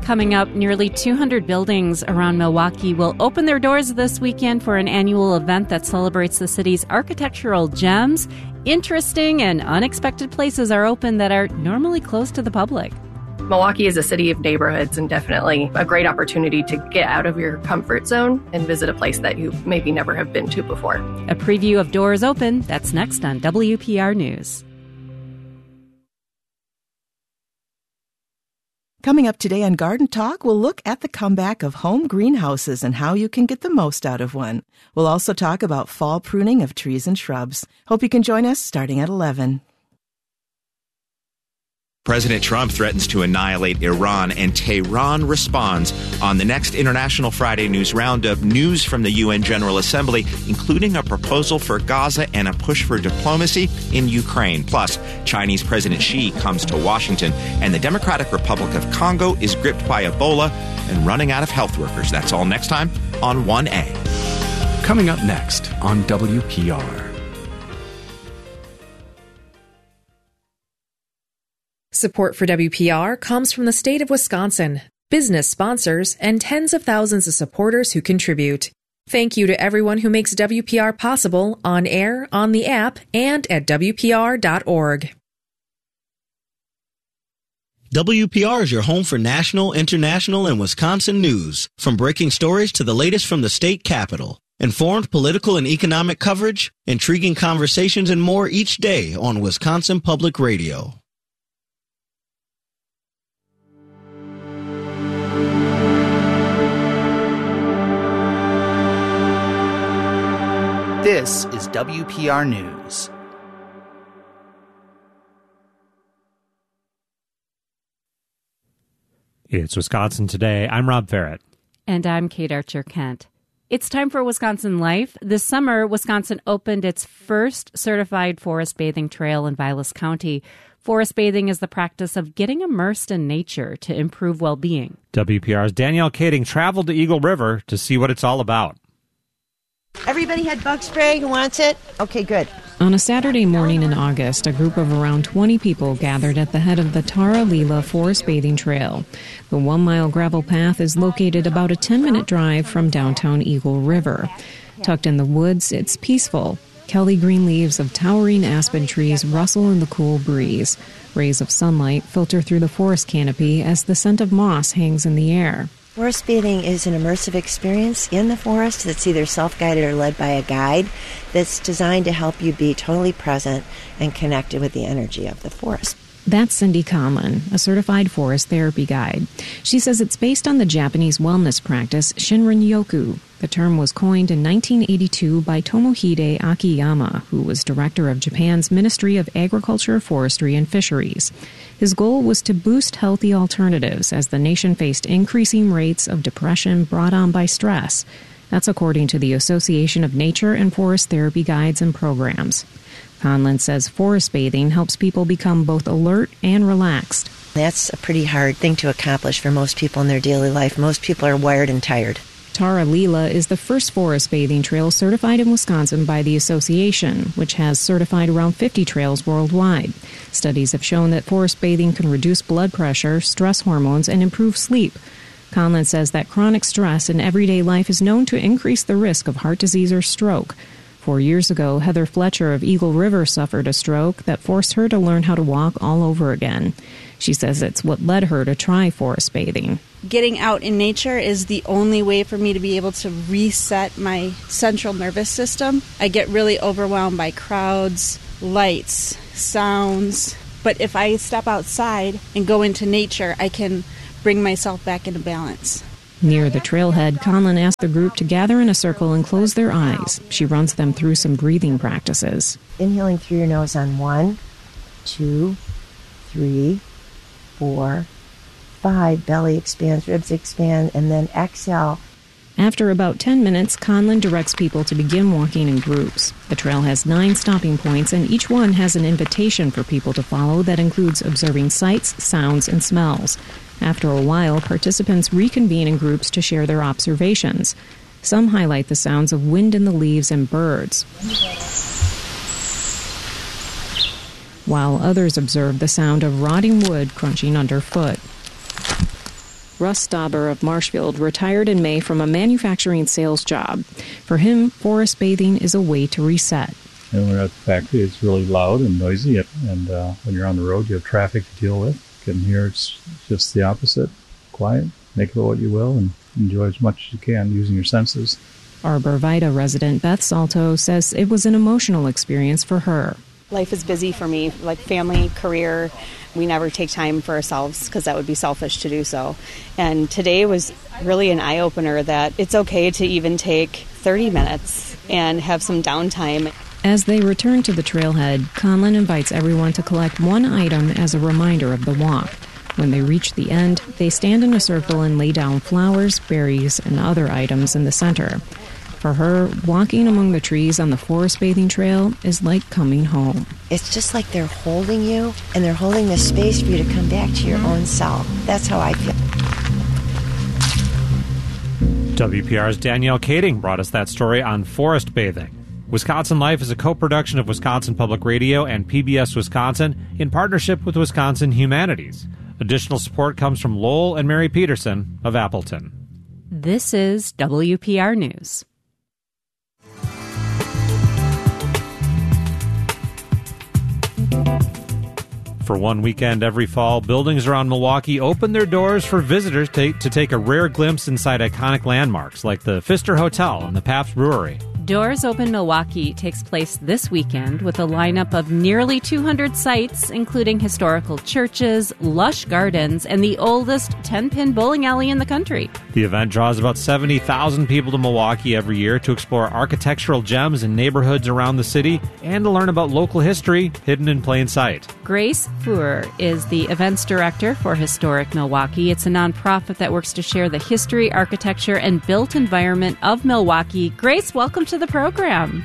Coming up, nearly 200 buildings around Milwaukee will open their doors this weekend for an annual event that celebrates the city's architectural gems. Interesting and unexpected places are open that are normally closed to the public. Milwaukee is a city of neighborhoods and definitely a great opportunity to get out of your comfort zone and visit a place that you maybe never have been to before. A preview of Doors Open, that's next on WPR News. Coming up today on Garden Talk, we'll look at the comeback of home greenhouses and how you can get the most out of one. We'll also talk about fall pruning of trees and shrubs. Hope you can join us starting at 11. President Trump threatens to annihilate Iran, and Tehran responds. On the next International Friday News Roundup, news from the UN General Assembly, including a proposal for Gaza and a push for diplomacy in Ukraine. Plus, Chinese President Xi comes to Washington, and the Democratic Republic of Congo is gripped by Ebola and running out of health workers. That's all next time on 1A. Coming up next on WPR. Support for WPR comes from the state of Wisconsin, business sponsors, and tens of thousands of supporters who contribute. Thank you to everyone who makes WPR possible on air, on the app, and at WPR.org. WPR is your home for national, international, and Wisconsin news, from breaking stories to the latest from the state capitol. Informed political and economic coverage, intriguing conversations, and more each day on Wisconsin Public Radio. This is WPR News. It's Wisconsin Today. I'm Rob Farrett. And I'm Kate Archer-Kent. It's time for Wisconsin Life. This summer, Wisconsin opened its first certified forest bathing trail in Vilas County. Forest bathing is the practice of getting immersed in nature to improve well-being. WPR's Danielle Kading traveled to Eagle River to see what it's all about. Everybody had bug spray. Who wants it? Okay, good. On a Saturday morning in August, a group of around 20 people gathered at the head of the Tara Lila Forest Bathing Trail. The 1-mile gravel path is located about a 10-minute drive from downtown Eagle River. Tucked in the woods, it's peaceful. Kelly green leaves of towering aspen trees rustle in the cool breeze. Rays of sunlight filter through the forest canopy as the scent of moss hangs in the air. Forest bathing is an immersive experience in the forest that's either self-guided or led by a guide that's designed to help you be totally present and connected with the energy of the forest. That's Cindy Conlon, a certified forest therapy guide. She says it's based on the Japanese wellness practice Shinrin-yoku. The term was coined in 1982 by Tomohide Akiyama, who was director of Japan's Ministry of Agriculture, Forestry, and Fisheries. His goal was to boost healthy alternatives as the nation faced increasing rates of depression brought on by stress. That's according to the Association of Nature and Forest Therapy Guides and Programs. Conlon says forest bathing helps people become both alert and relaxed. That's a pretty hard thing to accomplish for most people in their daily life. Most people are wired and tired. Tara Lila is the first forest bathing trail certified in Wisconsin by the association, which has certified around 50 trails worldwide. Studies have shown that forest bathing can reduce blood pressure, stress hormones, and improve sleep. Conlon says that chronic stress in everyday life is known to increase the risk of heart disease or stroke. 4 years ago, Heather Fletcher of Eagle River suffered a stroke that forced her to learn how to walk all over again. She says it's what led her to try forest bathing. Getting out in nature is the only way for me to be able to reset my central nervous system. I get really overwhelmed by crowds, lights, sounds. But if I step outside and go into nature, I can bring myself back into balance. Near the trailhead, Conlon asked the group to gather in a circle and close their eyes. She runs them through some breathing practices. Inhaling through your nose on 1, 2, 3, 4, 5. Belly expands, ribs expand, and then exhale. After about 10 minutes, Conlon directs people to begin walking in groups. The trail has 9 stopping points, and each one has an invitation for people to follow that includes observing sights, sounds, and smells. After a while, participants reconvene in groups to share their observations. Some highlight the sounds of wind in the leaves and birds, while others observe the sound of rotting wood crunching underfoot. Russ Stauber of Marshfield retired in May from a manufacturing sales job. For him, forest bathing is a way to reset. And when we're at the factory, it's really loud and noisy, and when you're on the road, you have traffic to deal with. And here, it's just the opposite. Quiet, make of it what you will, and enjoy as much as you can using your senses. Arbor Vita resident Beth Salto says it was an emotional experience for her. Life is busy for me, like family, career. We never take time for ourselves because that would be selfish to do so. And today was really an eye-opener that it's okay to even take 30 minutes and have some downtime. As they return to the trailhead, Conlon invites everyone to collect one item as a reminder of the walk. When they reach the end, they stand in a circle and lay down flowers, berries, and other items in the center. For her, walking among the trees on the forest bathing trail is like coming home. It's just like they're holding you, and they're holding the space for you to come back to your own self. That's how I feel. WPR's Danielle Kading brought us that story on forest bathing. Wisconsin Life is a co-production of Wisconsin Public Radio and PBS Wisconsin in partnership with Wisconsin Humanities. Additional support comes from Lowell and Mary Peterson of Appleton. This is WPR News. For one weekend every fall, buildings around Milwaukee open their doors for visitors to take a rare glimpse inside iconic landmarks like the Pfister Hotel and the Pabst Brewery. Doors Open Milwaukee takes place this weekend with a lineup of nearly 200 sites, including historical churches, lush gardens, and the oldest 10-pin bowling alley in the country. The event draws about 70,000 people to Milwaukee every year to explore architectural gems in neighborhoods around the city and to learn about local history hidden in plain sight. Grace Fuhr is the events director for Historic Milwaukee. It's a nonprofit that works to share the history, architecture, and built environment of Milwaukee. Grace, welcome to the program.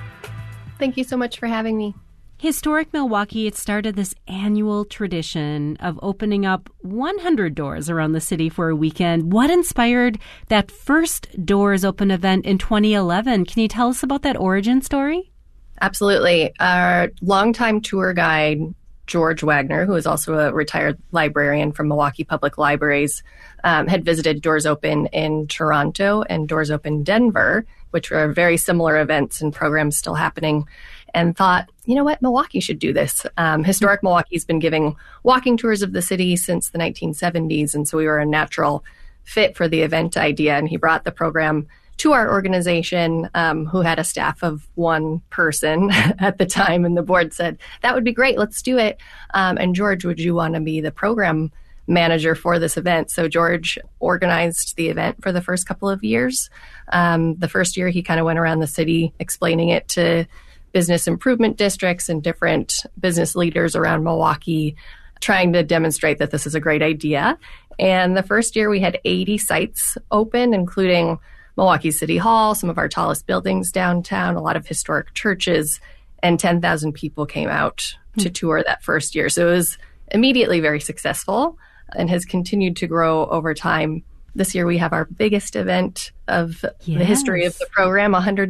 Thank you so much for having me. Historic Milwaukee, it started this annual tradition of opening up 100 doors around the city for a weekend. What inspired that first Doors Open event in 2011? Can you tell us about that origin story? Absolutely. Our longtime tour guide, George Wagner, who is also a retired librarian from Milwaukee Public Libraries, had visited Doors Open in Toronto and Doors Open Denver, which were very similar events and programs still happening, and thought, you know what, Milwaukee should do this. Historic Milwaukee's been giving walking tours of the city since the 1970s, and so we were a natural fit for the event idea, and he brought the program to our organization, who had a staff of one person at the time, and the board said, that would be great, let's do it. And George, would you want to be the program manager for this event? So George organized the event for the first couple of years. The first year, he kind of went around the city explaining it to business improvement districts and different business leaders around Milwaukee, trying to demonstrate that this is a great idea. And the first year, we had 80 sites open, including Milwaukee City Hall, some of our tallest buildings downtown, a lot of historic churches, and 10,000 people came out to tour that first year. So it was immediately very successful and has continued to grow over time. This year we have our biggest event of the history of the program,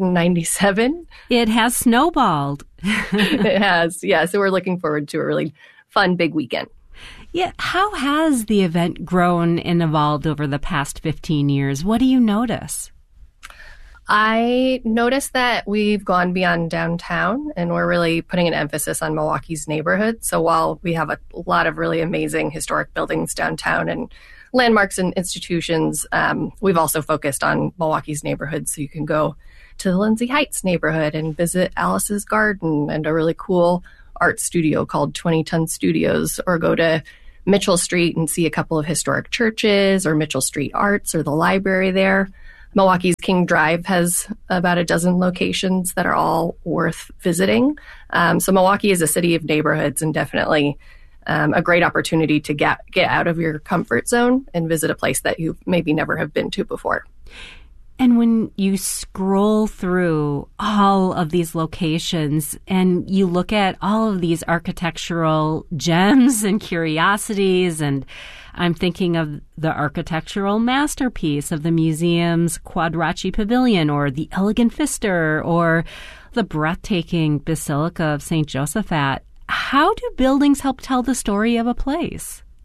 197. It has snowballed. It has, yeah. So we're looking forward to a really fun, big weekend. Yeah. How has the event grown and evolved over the past 15 years? What do you notice? I noticed that we've gone beyond downtown and we're really putting an emphasis on Milwaukee's neighborhood. So while we have a lot of really amazing historic buildings downtown and landmarks and institutions, we've also focused on Milwaukee's neighborhood. So you can go to the Lindsay Heights neighborhood and visit Alice's Garden and a really cool art studio called 20 Ton Studios, or go to Mitchell Street and see a couple of historic churches, or Mitchell Street Arts, or the library there. Milwaukee's King Drive has about a dozen locations that are all worth visiting. So Milwaukee is a city of neighborhoods, and definitely a great opportunity to get out of your comfort zone and visit a place that you maybe never have been to before. And when you scroll through all of these locations and you look at all of these architectural gems and curiosities, and I'm thinking of the architectural masterpiece of the museum's Quadracci Pavilion, or the elegant Pfister, or the breathtaking Basilica of St. Josaphat. How do buildings help tell the story of a place?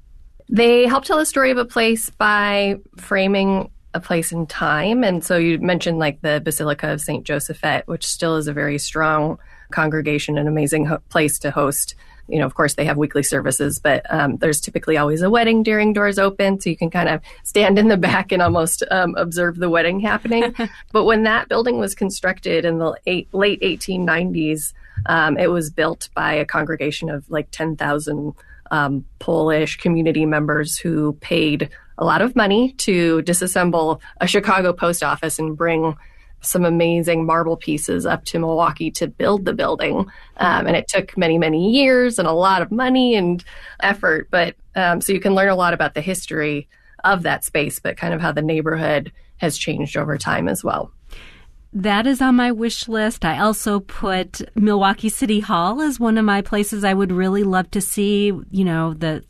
They help tell the story of a place by framing a place in time. And so you mentioned like the Basilica of St. Josephat, which still is a very strong congregation, an amazing place to host. You know, of course, they have weekly services, but there's typically always a wedding during doors open. So you can kind of stand in the back and almost observe the wedding happening. But when that building was constructed in the late 1890s, it was built by a congregation of like 10,000 Polish community members who paid a lot of money to disassemble a Chicago post office and bring some amazing marble pieces up to Milwaukee to build the building. And it took many, many years and a lot of money and effort. But so you can learn a lot about the history of that space, but kind of how the neighborhood has changed over time as well. That is on my wish list. I also put Milwaukee City Hall as one of my places I would really love to see, you know, the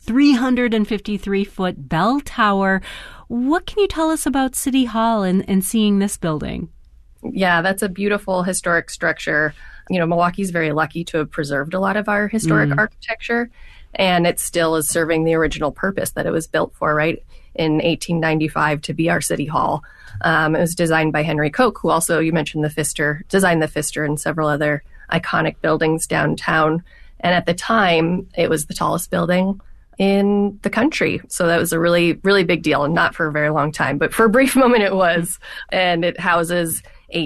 353-foot bell tower. What can you tell us about City Hall and seeing this building? Yeah, that's a beautiful historic structure. You know, Milwaukee's very lucky to have preserved a lot of our historic architecture, and it still is serving the original purpose that it was built for, right? In 1895 to be our city hall. It was designed by Henry Koch, who also, you mentioned the Pfister, designed the Pfister and several other iconic buildings downtown. And at the time, it was the tallest building in the country. So that was a really, really big deal, and not for a very long time, but for a brief moment it was. And it houses a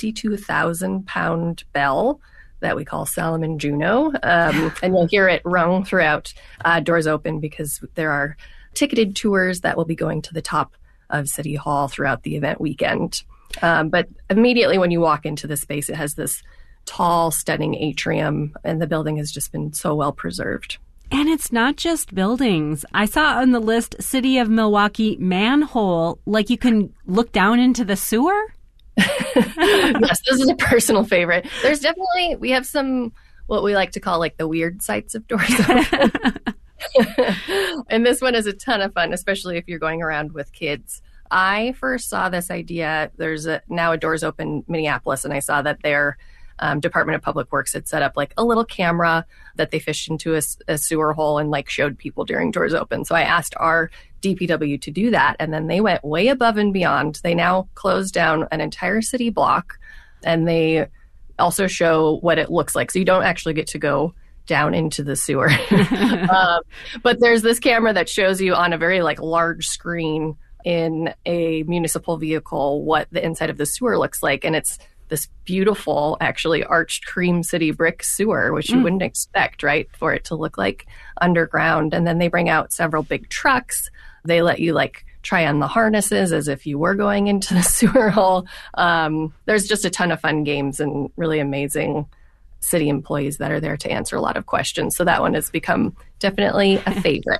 22,000-pound bell that we call Solomon Juno. And you'll hear it rung throughout doors open, because there are ticketed tours that will be going to the top of City Hall throughout the event weekend. But immediately when you walk into the space, it has this tall, stunning atrium, and the building has just been so well preserved. And it's not just buildings. I saw on the list City of Milwaukee manhole, like you can look down into the sewer. Yes, this is a personal favorite. There's definitely, we have some, what we like to call like the weird sites of doors open. And this one is a ton of fun, especially if you're going around with kids. I first saw this idea, there's now a Doors Open Minneapolis, and I saw that their Department of Public Works had set up like a little camera that they fished into a sewer hole and like showed people during Doors Open. So I asked our DPW to do that, and then they went way above and beyond. They now closed down an entire city block, and they also show what it looks like. So you don't actually get to go down into the sewer. But there's this camera that shows you on a very like large screen in a municipal vehicle what the inside of the sewer looks like. And it's this beautiful, actually arched Cream City brick sewer, which you wouldn't expect, right, for it to look like underground. And then they bring out several big trucks. They let you like try on the harnesses as if you were going into the sewer hole. There's just a ton of fun games and really amazing city employees that are there to answer a lot of questions. So that one has become definitely a favorite.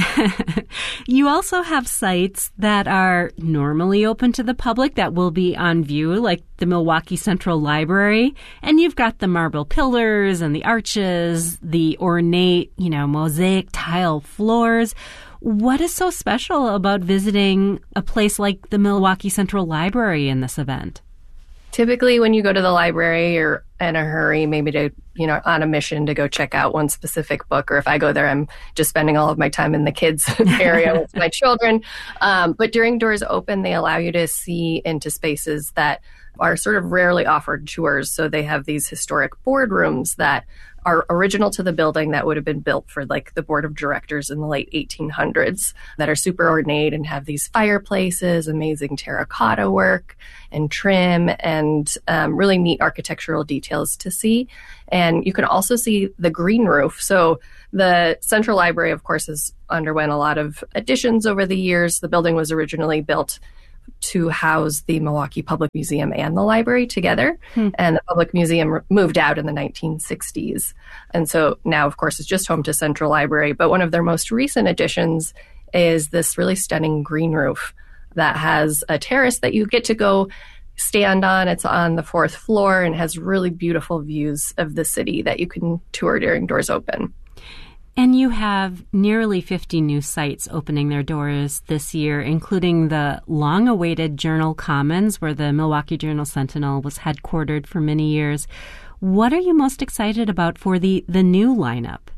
You also have sites that are normally open to the public that will be on view, like the Milwaukee Central Library. And you've got the marble pillars and the arches, the ornate, mosaic tile floors. What is so special about visiting a place like the Milwaukee Central Library in this event? Typically, when you go to the library, you're in a hurry, maybe to, on a mission to go check out one specific book. Or if I go there, I'm just spending all of my time in the kids area with my children. But during Doors Open, they allow you to see into spaces that are sort of rarely offered tours. So they have these historic boardrooms that are original to the building that would have been built for like the board of directors in the late 1800s that are super ornate and have these fireplaces, amazing terracotta work and trim, and really neat architectural details to see. And you can also see the green roof. So the Central Library, of course, has underwent a lot of additions over the years. The building was originally built to house the Milwaukee Public Museum and the library together. And the Public Museum moved out in the 1960s. And so now, of course, it's just home to Central Library. But one of their most recent additions is this really stunning green roof that has a terrace that you get to go stand on. It's on the 4th floor and has really beautiful views of the city that you can tour during Doors Open. And you have nearly 50 new sites opening their doors this year, including the long-awaited Journal Commons, where the Milwaukee Journal-Sentinel was headquartered for many years. What are you most excited about for the new lineup?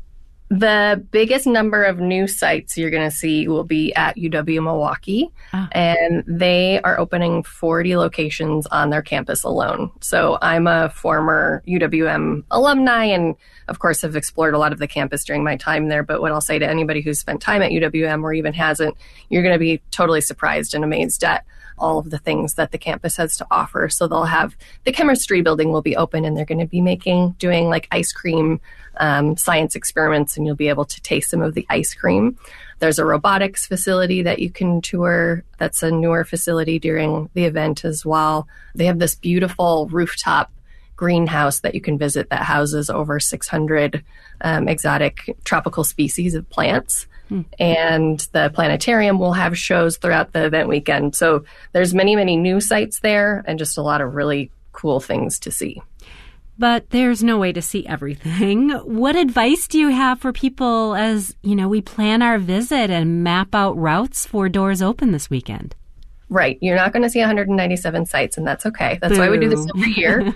The biggest number of new sites you're going to see will be at UW-Milwaukee, and they are opening 40 locations on their campus alone. So I'm a former UWM alumni and, of course, have explored a lot of the campus during my time there. But what I'll say to anybody who's spent time at UWM or even hasn't, you're going to be totally surprised and amazed at all of the things that the campus has to offer. So they'll have the chemistry building will be open, and they're going to be doing like ice cream science experiments, and you'll be able to taste some of the ice cream. There's a robotics facility that you can tour. That's a newer facility during the event as well. They have this beautiful rooftop greenhouse that you can visit that houses over 600 exotic tropical species of plants. And the planetarium will have shows throughout the event weekend. So there's many, many new sites there and just a lot of really cool things to see. But there's no way to see everything. What advice do you have for people as, we plan our visit and map out routes for Doors Open this weekend? Right. You're not going to see 197 sites, and that's okay. That's why we do this every year.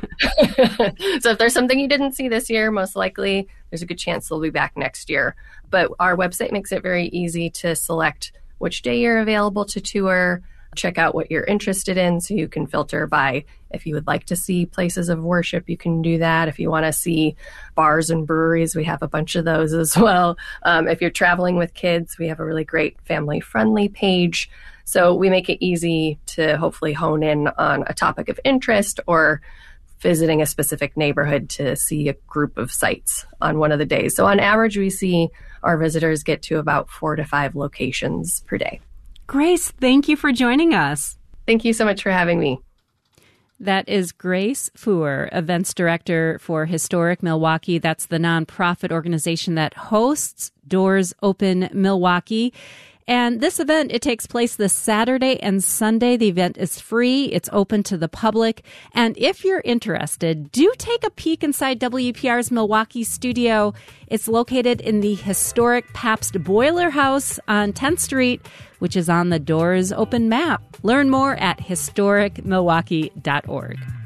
So if there's something you didn't see this year, most likely there's a good chance they'll be back next year. But our website makes it very easy to select which day you're available to tour, check out what you're interested in, so you can filter by if you would like to see places of worship, you can do that. If you want to see bars and breweries, we have a bunch of those as well. If you're traveling with kids, we have a really great family-friendly page. So we make it easy to hopefully hone in on a topic of interest or visiting a specific neighborhood to see a group of sites on one of the days. So on average, we see our visitors get to about 4 to 5 locations per day. Grace, thank you for joining us. Thank you so much for having me. That is Grace Fuhr, Events Director for Historic Milwaukee. That's the nonprofit organization that hosts Doors Open Milwaukee. And this event, it takes place this Saturday and Sunday. The event is free. It's open to the public. And if you're interested, do take a peek inside WPR's Milwaukee studio. It's located in the historic Pabst Boiler House on 10th Street, which is on the Doors Open map. Learn more at historicmilwaukee.org.